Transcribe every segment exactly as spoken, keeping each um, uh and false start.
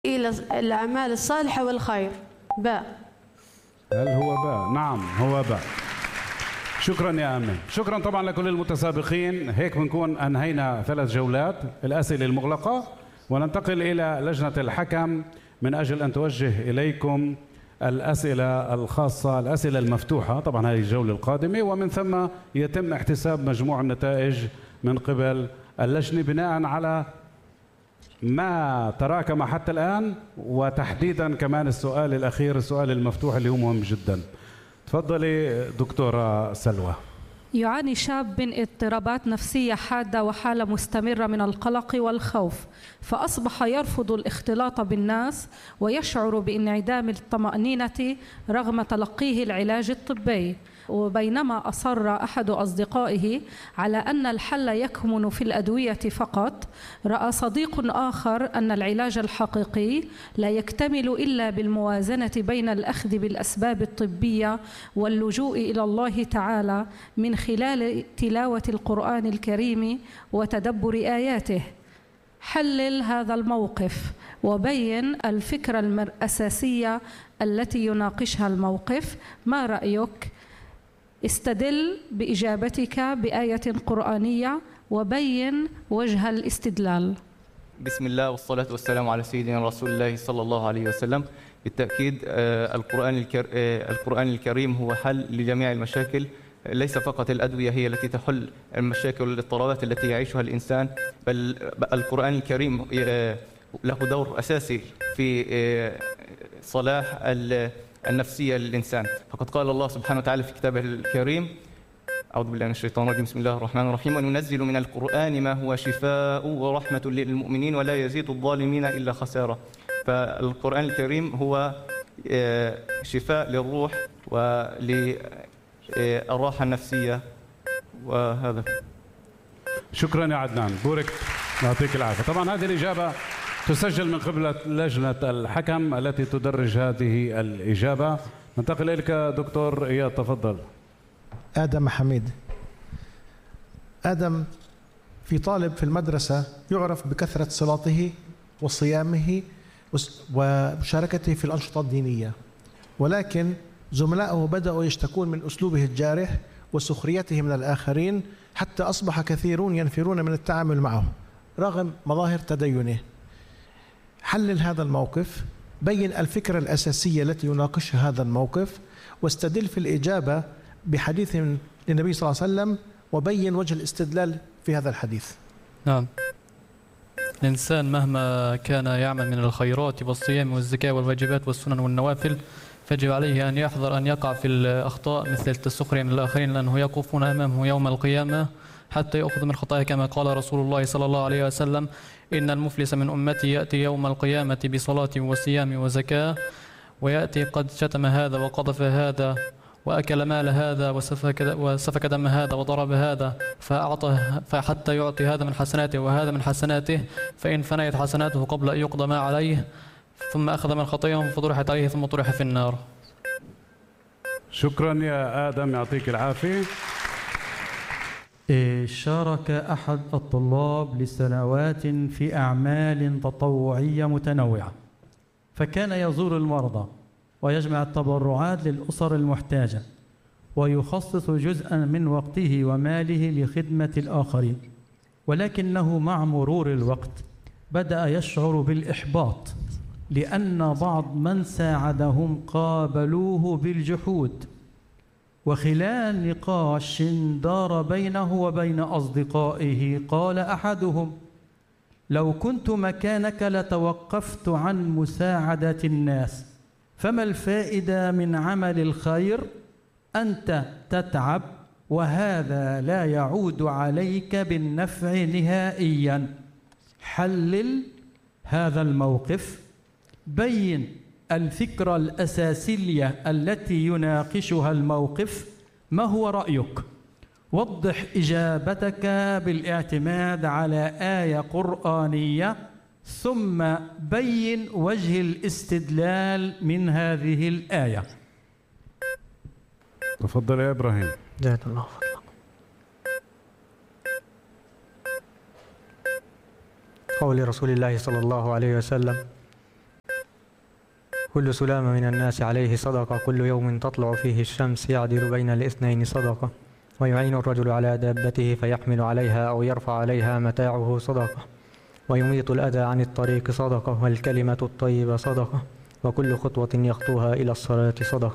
إلى الأعمال الصالحة والخير. باء. هل هو باء؟ نعم هو باء. شكرا يا أمين. شكرا طبعا لكل المتسابقين. هيك بنكون أنهينا ثلاث جولات الأسئلة المغلقة، وننتقل إلى لجنة الحكم من أجل أن توجه إليكم الأسئلة الخاصة، الأسئلة المفتوحة طبعا هذه الجولة القادمة، ومن ثم يتم احتساب مجموع النتائج من قبل اللجنة بناء على ما تراكم حتى الآن، وتحديدا كمان السؤال الأخير، السؤال المفتوح اللي هو مهم جدا. تفضلي دكتورة سلوى. يعاني شاب من اضطرابات نفسية حادة وحالة مستمرة من القلق والخوف، فأصبح يرفض الاختلاط بالناس ويشعر بانعدام الطمأنينة رغم تلقيه العلاج الطبي. وبينما أصر أحد أصدقائه على أن الحل يكمن في الأدوية فقط، رأى صديق آخر أن العلاج الحقيقي لا يكتمل إلا بالموازنة بين الأخذ بالأسباب الطبية واللجوء إلى الله تعالى من خلال تلاوة القرآن الكريم وتدبر آياته. حلل هذا الموقف وبين الفكرة الأساسية التي يناقشها الموقف. ما رأيك؟ استدل بإجابتك بآية قرآنية وبين وجه الاستدلال. بسم الله والصلاة والسلام على سيدنا رسول الله صلى الله عليه وسلم. بالتأكيد القرآن القرآن الكريم هو حل لجميع المشاكل، ليس فقط الأدوية هي التي تحل المشاكل والاضطرابات التي يعيشها الإنسان، بل القرآن الكريم له دور أساسي في صلاح النفسية للإنسان. فقد قال الله سبحانه وتعالى في كتابه الكريم: أعوذ بالله من الشيطان الرجيم، بسم الله الرحمن الرحيم: وننزل من القرآن ما هو شفاء ورحمة للمؤمنين ولا يزيد الظالمين إلا خسارة. فالقرآن الكريم هو شفاء للروح وللراحة النفسية. وهذا. شكرا يا عدنان، بورك، يعطيك العافية. طبعا هذه الإجابة تسجل من قبل لجنة الحكم التي تدرج هذه الإجابة. ننتقل إليك دكتور إياد، تفضل. آدم حميد. آدم في طالب في المدرسة يعرف بكثرة صلاته وصيامه ومشاركته في الأنشطة الدينية، ولكن زملائه بدأوا يشتكون من أسلوبه الجارح وسخريته من الآخرين، حتى أصبح كثيرون ينفرون من التعامل معه رغم مظاهر تدينه. حلل هذا الموقف، بين الفكرة الأساسية التي يناقشها هذا الموقف، واستدل في الإجابة بحديث للنبي صلى الله عليه وسلم، وبين وجه الاستدلال في هذا الحديث. نعم، الإنسان مهما كان يعمل من الخيرات والصيام والزكاة والواجبات والسنن والنوافل، فيجب عليه أن يحذر أن يقع في الأخطاء مثل التسخر من الآخرين، لأنه يقفون أمامه يوم القيامة حتى يأخذ من خطاياه، كما قال رسول الله صلى الله عليه وسلم: إن المفلس من أمتي يأتي يوم القيامة بصلاة وصيام وزكاة، ويأتي قد شتم هذا وقذف هذا وأكل مال هذا وسفك, وسفك دم هذا وضرب هذا، فأعطى فحتى يعطي هذا من حسناته وهذا من حسناته، فإن فنيت حسناته قبل أن يقضى ما عليه ثم أخذ من خطاياهم فطرحت عليه ثم طرح في النار. شكرا يا آدم، يعطيك العافية. شارك أحد الطلاب لسنوات في أعمال تطوعية متنوعة، فكان يزور المرضى ويجمع التبرعات للأسر المحتاجة، ويخصص جزءا من وقته وماله لخدمة الآخرين، ولكنه مع مرور الوقت بدأ يشعر بالإحباط، لأن بعض من ساعدهم قابلوه بالجحود. وخلال نقاش دار بينه وبين أصدقائه قال أحدهم: لو كنت مكانك لتوقفت عن مساعدة الناس، فما الفائدة من عمل الخير؟ أنت تتعب وهذا لا يعود عليك بالنفع نهائيا. حلل هذا الموقف، بين الفكرة الأساسية التي يناقشها الموقف. ما هو رأيك؟ وضح إجابتك بالاعتماد على آية قرآنية، ثم بين وجه الاستدلال من هذه الآية. تفضل يا إبراهيم. جزاك الله خيرا. قول رسول الله صلى الله عليه وسلم: كل سلامة من الناس عليه صدقة، كل يوم تطلع فيه الشمس يعدل بين الاثنين صدقة، ويعين الرجل على دابته فيحمل عليها أو يرفع عليها متاعه صدقة، ويميط الأذى عن الطريق صدقة، والكلمة الطيبة صدقة، وكل خطوة يخطوها إلى الصلاة صدقة.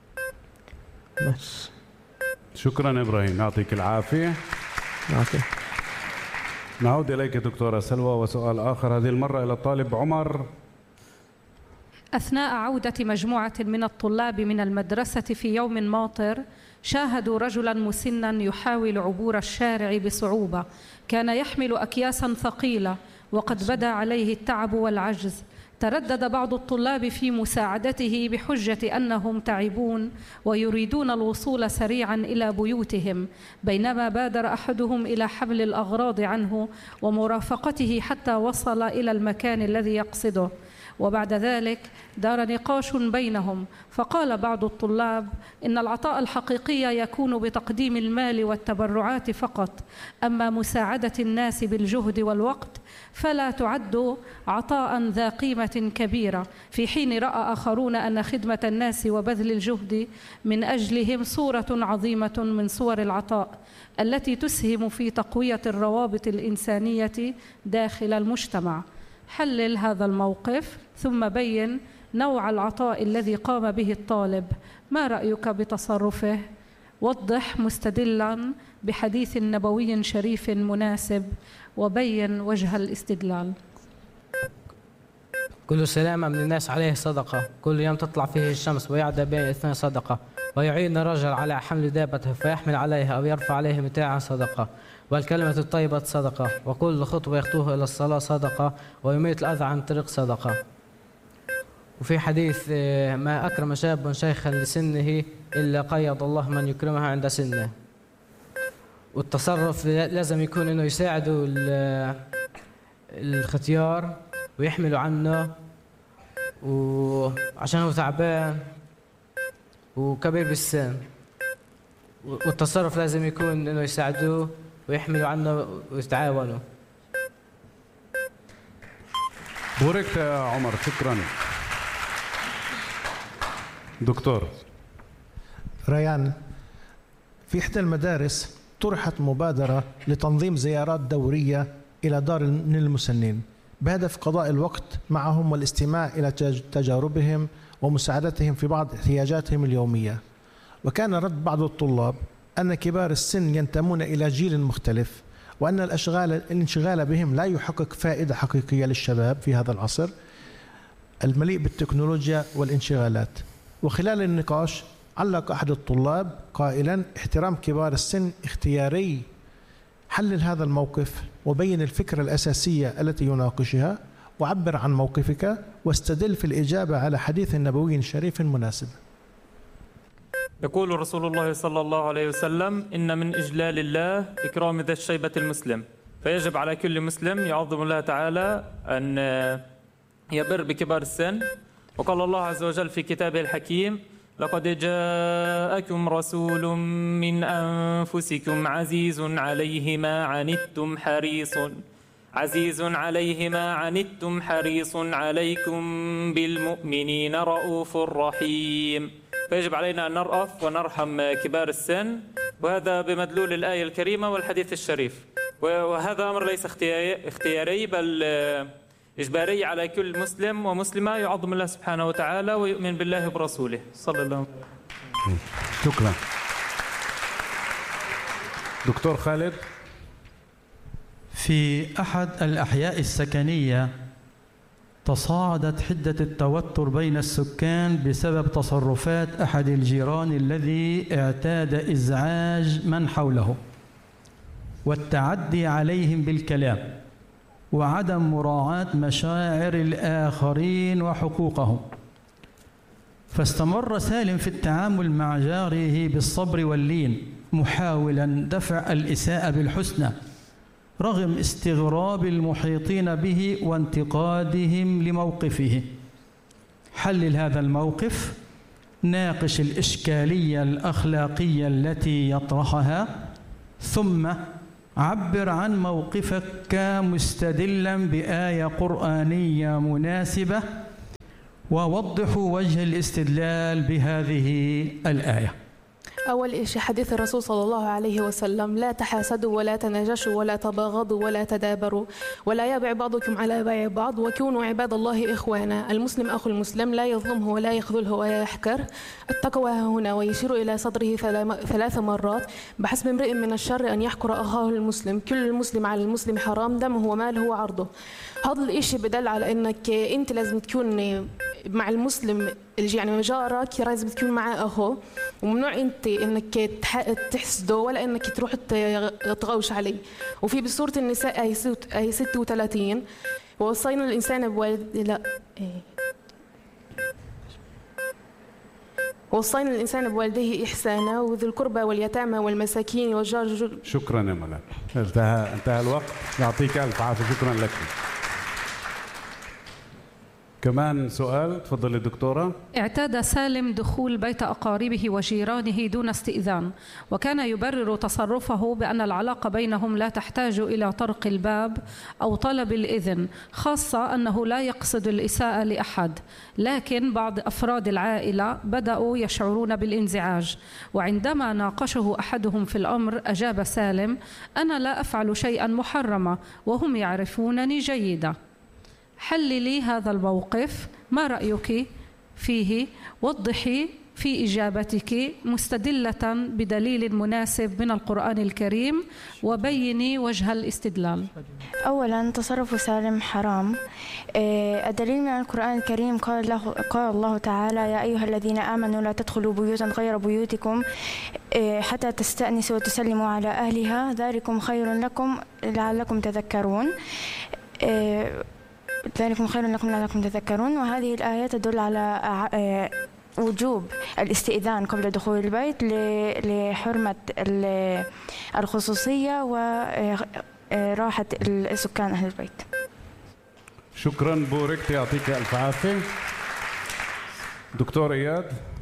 بس. شكرا إبراهيم، يعطيك العافية. عافية. نعود إليك دكتورة سلوى وسؤال آخر، هذه المرة إلى الطالب عمر. أثناء عودة مجموعة من الطلاب من المدرسة في يوم ماطر، شاهدوا رجلاً مسناً يحاول عبور الشارع بصعوبة، كان يحمل أكياساً ثقيلة وقد بدا عليه التعب والعجز. تردد بعض الطلاب في مساعدته بحجة أنهم تعبون ويريدون الوصول سريعاً إلى بيوتهم، بينما بادر أحدهم إلى حمل الأغراض عنه ومرافقته حتى وصل إلى المكان الذي يقصده. وبعد ذلك دار نقاش بينهم، فقال بعض الطلاب إن العطاء الحقيقي يكون بتقديم المال والتبرعات فقط، أما مساعدة الناس بالجهد والوقت فلا تعد عطاء ذا قيمة كبيرة، في حين رأى آخرون أن خدمة الناس وبذل الجهد من أجلهم صورة عظيمة من صور العطاء التي تسهم في تقوية الروابط الإنسانية داخل المجتمع. حلل هذا الموقف ثم بين نوع العطاء الذي قام به الطالب، ما رأيك بتصرفه؟ وضح مستدلاً بحديث نبوي شريف مناسب وبين وجه الاستدلال. كل سلامة من الناس عليه صدقة، كل يوم تطلع فيه الشمس ويعدى بين الاثنين صدقة، ويعين الرجل على حمل دابته فيحمل عليها أو يرفع عليه متاعا صدقة، والكلمة الطيبة صدقة، وكل خطوة يخطوها إلى الصلاة صدقة، ويميت الأذى عن طريق صدقة. وفي حديث ما أكرم شاب شيخا لسنه إلا قيض الله من يكرمها عند سنه. والتصرف لازم يكون إنه يساعدوا الختيار ويحملوا عنه، وعشان هو تعبان وكبير بالسن، والتصرف لازم يكون إنه يساعدوه ويحملوا عنه ويتعاونوا. بوركت يا عمر، شكرا. دكتور ريان، في إحدى المدارس طرحت مبادرة لتنظيم زيارات دورية إلى دار المسنين بهدف قضاء الوقت معهم والاستماع إلى تجاربهم ومساعدتهم في بعض احتياجاتهم اليومية. وكان رد بعض الطلاب أن كبار السن ينتمون إلى جيل مختلف، وأن الأشغال الانشغال بهم لا يحقق فائدة حقيقية للشباب في هذا العصر المليء بالتكنولوجيا والانشغالات. وخلال النقاش علق أحد الطلاب قائلا: احترام كبار السن اختياري. حلل هذا الموقف وبين الفكرة الأساسية التي يناقشها، وعبر عن موقفك واستدل في الإجابة على حديث نبوي شريف مناسب. يقول رسول الله صلى الله عليه وسلم: إن من إجلال الله إكرام ذي الشيبة المسلم، فيجب على كل مسلم يعظم الله تعالى أن يبر بكبار السن. وقال الله عز وجل في كتابه الحكيم: لقد جاءكم رسول من أنفسكم عزيز عليه ما عنتم حريص عزيز عليه ما عنتم حريص عليكم بالمؤمنين رؤوف رحيم. فيجب علينا أن نرأف ونرحم كبار السن، وهذا بمدلول الآية الكريمة والحديث الشريف. وهذا أمر ليس اختياري بل إجباري على كل مسلم ومسلمة يعظم الله سبحانه وتعالى ويؤمن بالله وبرسوله صلى الله عليه وسلم. شكرا. دكتور خالد، في أحد الأحياء السكنية تصاعدت حدة التوتر بين السكان بسبب تصرفات أحد الجيران الذي اعتاد إزعاج من حوله والتعدي عليهم بالكلام وعدم مراعاة مشاعر الآخرين وحقوقهم. فاستمر سالم في التعامل مع جاره بالصبر واللين، محاولا دفع الإساءة بالحسنى رغم استغراب المحيطين به وانتقادهم لموقفه. حلل هذا الموقف، ناقش الإشكالية الأخلاقية التي يطرحها، ثم عبر عن موقفك مستدلا بآية قرآنية مناسبة ووضحوا وجه الاستدلال بهذه الآية. أول شيء حديث الرسول صلى الله عليه وسلم: لا تحاسدوا ولا تناجشوا ولا تباغضوا ولا تدابروا ولا يبع بعضكم على بيع بعض وكونوا عباد الله إخوانا. المسلم أخو المسلم لا يظلمه ولا يخذله ولا يحكر. التقوى هنا، ويشير إلى صدره ثلاث مرات: بحسب امرئ من الشر أن يحكر أخاه المسلم، كل المسلم على المسلم حرام، دمه وماله وعرضه. هذا الإشي بدل على إنك أنت لازم تكون مع المسلم، يعني جارك لازم تكون معه أخوه، وممنوع أنت إنك تحسده ولا إنك تروح تغوش عليه. وفي بسورة النساء آية ستة وثلاثين: ووصينا الإنسان بوالد لا وصينا الإنسان بوالديه إحسانا وذي القربى واليتامى والمساكين والجار. شكرا يا ملاك، انتهى انتهى الوقت. يعطيك ألف عافية، شكرا لك. كمان سؤال، تفضلي دكتورة. اعتاد سالم دخول بيت أقاربه وجيرانه دون استئذان، وكان يبرر تصرفه بأن العلاقة بينهم لا تحتاج إلى طرق الباب أو طلب الإذن، خاصة أنه لا يقصد الإساءة لأحد. لكن بعض أفراد العائلة بدأوا يشعرون بالانزعاج، وعندما ناقشه أحدهم في الأمر أجاب سالم: أنا لا أفعل شيئا محرما وهم يعرفونني جيدا. حللي هذا الموقف، ما رأيك فيه؟ وضحي في إجابتك مستدلة بدليل مناسب من القرآن الكريم، وبيني وجه الاستدلال. أولا، تصرف سالم حرام. الدليل من القرآن الكريم قال الله, قال الله تعالى: يا أيها الذين آمنوا لا تدخلوا بيوتا غير بيوتكم حتى تستأنسوا وتسلموا على أهلها، ذلكم خير لكم لعلكم تذكرون. ذلكم خير لكم لعلكم تذكرون. وهذه الآية تدل على وجوب الاستئذان قبل دخول البيت لحرمة الخصوصية وراحة السكان أهل البيت. شكرا بوركت، يعطيك ألف عافية. دكتور إياد.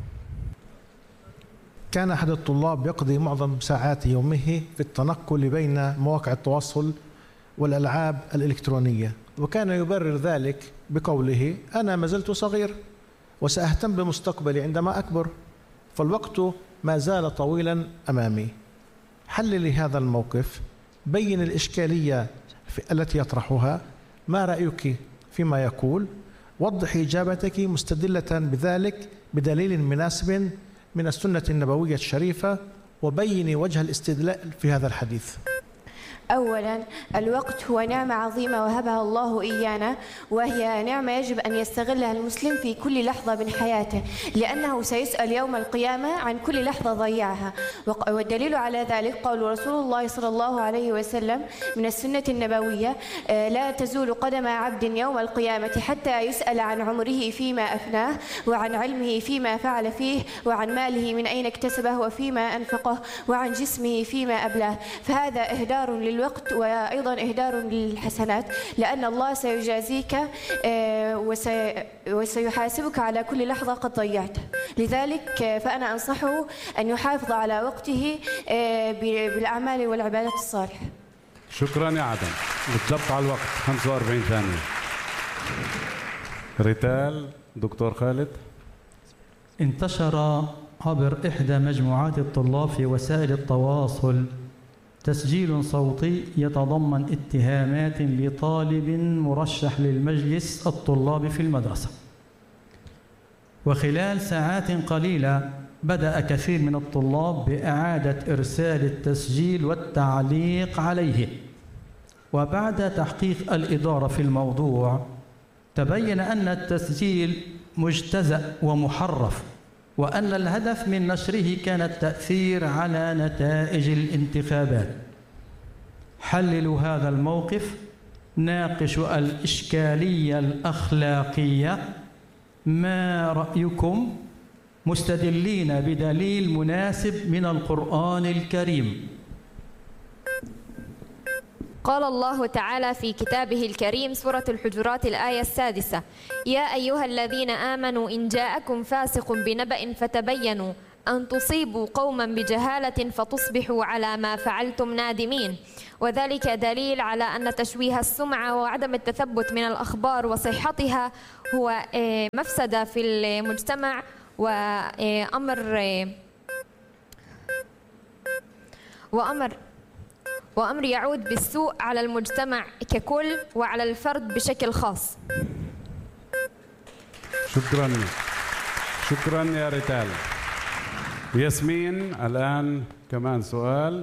كان أحد الطلاب يقضي معظم ساعات يومه في التنقل بين مواقع التواصل والألعاب الإلكترونية، وكان يبرر ذلك بقوله: أنا ما زلت صغير وسأهتم بمستقبلي عندما أكبر، فالوقت ما زال طويلا أمامي. حللي هذا الموقف، بين الإشكالية التي يطرحها، ما رأيك فيما يقول، وضحي إجابتك مستدلة بذلك بدليل مناسب من السنة النبوية الشريفة، وبيني وجه الاستدلال في هذا الحديث. أولا، الوقت هو نعمة عظيمة وهبها الله إيانا، وهي نعمة يجب أن يستغلها المسلم في كل لحظة من حياته، لأنه سيسأل يوم القيامة عن كل لحظة ضيعها. والدليل على ذلك قول رسول الله صلى الله عليه وسلم من السنة النبوية: لا تزول قدم عبد يوم القيامة حتى يسأل عن عمره فيما أفناه، وعن علمه فيما فعل فيه، وعن ماله من أين اكتسبه وفيما أنفقه، وعن جسمه فيما أبلاه. فهذا إهدار للوقت وأيضا إهدار للحسنات، لأن الله سيجازيك وسيحاسبك على كل لحظة قد ضيعتها. لذلك فأنا أنصحه أن يحافظ على وقته بالأعمال والعبادات الصالحة. شكرا يا عدن، بالضبط على الوقت خمسة وأربعين ثانية. ريتال. دكتور خالد. انتشر عبر إحدى مجموعات الطلاب في وسائل التواصل تسجيل صوتي يتضمن اتهامات لطالب مرشح للمجلس الطلابي في المدرسة، وخلال ساعات قليلة بدأ كثير من الطلاب بإعادة إرسال التسجيل والتعليق عليه. وبعد تحقيق الإدارة في الموضوع تبين أن التسجيل مجتزأ ومحرف، وأن الهدف من نشره كان التأثير على نتائج الانتخابات. حللوا هذا الموقف، ناقشوا الإشكالية الأخلاقية، ما رأيكم؟ مستدلين بدليل مناسب من القرآن الكريم. قال الله تعالى في كتابه الكريم سورة الحجرات الآية السادسة: يا أيها الذين آمنوا إن جاءكم فاسق بنبأ فتبينوا أن تصيبوا قوما بجهالة فتصبحوا على ما فعلتم نادمين. وذلك دليل على أن تشويه السمعة وعدم التثبت من الأخبار وصحتها هو مفسدة في المجتمع وأمر وأمر وأمر يعود بالسوء على المجتمع ككل وعلى الفرد بشكل خاص. شكرا شكرا يا ريتال. ياسمين الآن كمان سؤال.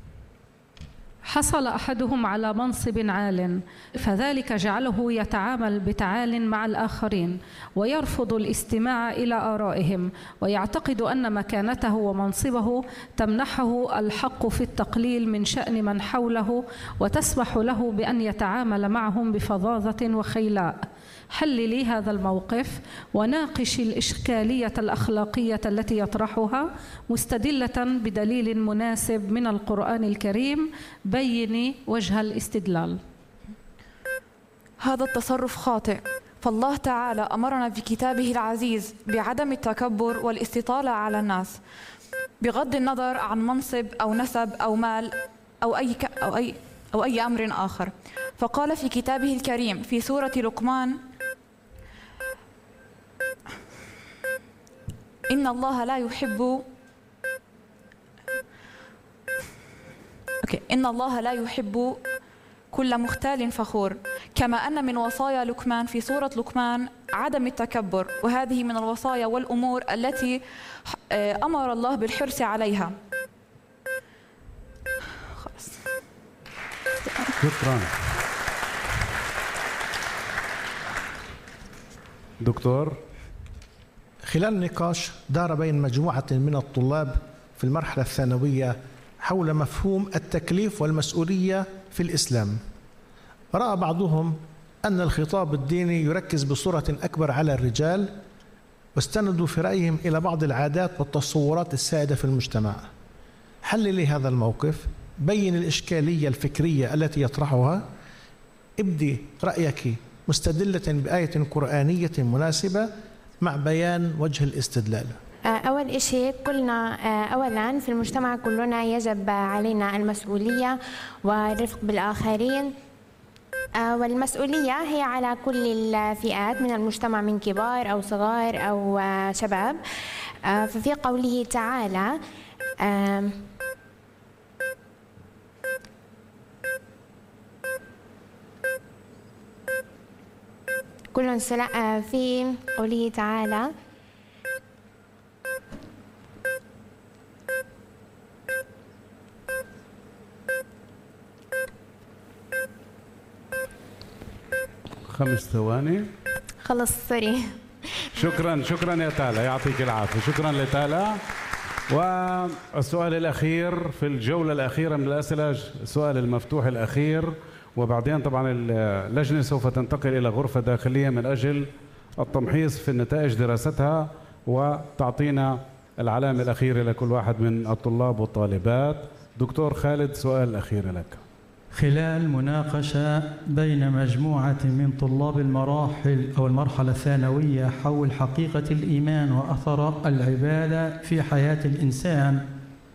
حصل أحدهم على منصب عال، فذلك جعله يتعامل بتعال مع الآخرين ويرفض الاستماع إلى آرائهم، ويعتقد أن مكانته ومنصبه تمنحه الحق في التقليل من شأن من حوله وتسمح له بأن يتعامل معهم بفظاظة وخيلاء. حللي هذا الموقف وناقشي الإشكالية الأخلاقية التي يطرحها مستدلة بدليل مناسب من القرآن الكريم. بيني وجه الاستدلال. هذا التصرف خاطئ، فالله تعالى أمرنا في كتابه العزيز بعدم التكبر والاستطالة على الناس بغض النظر عن منصب أو نسب أو مال أو أي ك... أو أي أو أي أمر آخر. فقال في كتابه الكريم في سورة لقمان: إن الله لا يحب أوكي. إن الله لا يحب كل مختال فخور. كما أن من وصايا لقمان في سورة لقمان عدم التكبر، وهذه من الوصايا والأمور التي أمر الله بالحرص عليها. خلاص. شكرا دكتور. خلال النقاش دار بين مجموعة من الطلاب في المرحلة الثانوية حول مفهوم التكليف والمسؤولية في الإسلام. رأى بعضهم أن الخطاب الديني يركز بصورة أكبر على الرجال، واستندوا في رأيهم إلى بعض العادات والتصورات السائدة في المجتمع. حللي هذا الموقف، بين الإشكالية الفكرية التي يطرحها، ابدي رأيك مستدلة بآية قرآنية مناسبة مع بيان وجه الاستدلال. أول شيء قلنا أولا في المجتمع كلنا يجب علينا المسؤولية والرفق بالآخرين، والمسؤولية هي على كل الفئات من المجتمع من كبار أو صغار أو شباب. ففي قوله تعالى كل في قوله تعالى خمس ثواني. خلص سوري. شكرا شكرا يا تالا، يعطيك العافية. شكرا لتالا. والسؤال الأخير في الجولة الأخيرة من الأسئلة، السؤال المفتوح الأخير، وبعدين طبعا اللجنة سوف تنتقل إلى غرفة داخلية من أجل التمحيص في النتائج دراستها وتعطينا العلامة الأخيرة لكل واحد من الطلاب والطالبات. دكتور خالد، سؤال الأخير لك. خلال مناقشة بين مجموعة من طلاب المراحل أو المرحلة الثانوية حول حقيقة الإيمان وأثر العبادة في حياة الإنسان،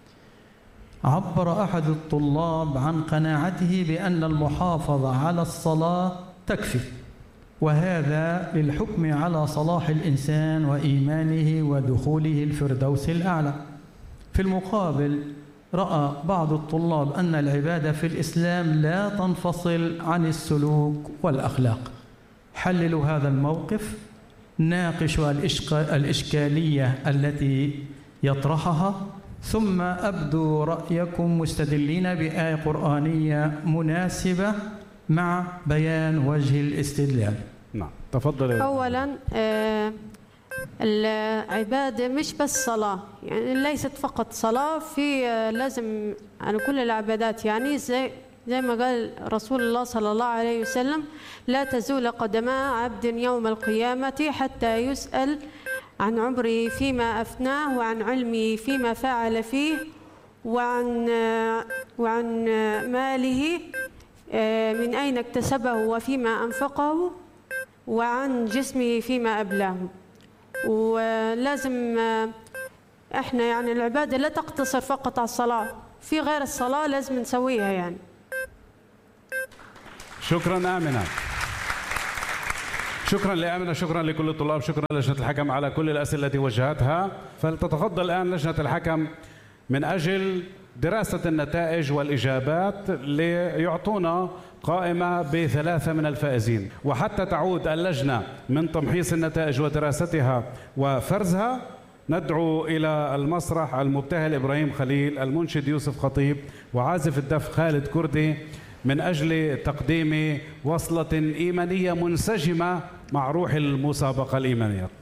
عبر أحد الطلاب عن قناعته بأن المحافظة على الصلاة تكفي، وهذا للحكم على صلاح الإنسان وإيمانه ودخوله الفردوس الأعلى. في المقابل رأى بعض الطلاب أن العبادة في الإسلام لا تنفصل عن السلوك والأخلاق. حللوا هذا الموقف، ناقشوا الإشكالية التي يطرحها، ثم أبدوا رأيكم مستدلين بآية قرآنية مناسبة مع بيان وجه الاستدلال. نعم، تفضل. أولاً آه العبادة مش بس صلاة، يعني ليست فقط صلاة، في آه لازم على كل العبادات، يعني زي زي ما قال رسول الله صلى الله عليه وسلم: لا تزول قدما عبد يوم القيامة حتى يسأل عن عمره فيما أفناه، وعن علمه فيما فعل فيه، وعن وعن ماله من أين اكتسبه وفيما أنفقه، وعن جسمه فيما أبلاه. ولازم احنا يعني العبادة لا تقتصر فقط على الصلاة، في غير الصلاة لازم نسويها يعني. شكرا آمنة. شكرا لآمنة، شكرا لكل الطلاب، شكرا لجنة الحكم على كل الأسئلة التي وجهتها. فلتتفضل الآن لجنة الحكم من أجل دراسة النتائج والإجابات ليعطونا قائمة بثلاثة من الفائزين. وحتى تعود اللجنة من تمحيص النتائج ودراستها وفرزها، ندعو إلى المسرح المبتهل إبراهيم خليل، المنشد يوسف خطيب، وعازف الدف خالد كردي، من أجل تقديم وصلة إيمانية منسجمة مع روح المسابقة الإيمانية.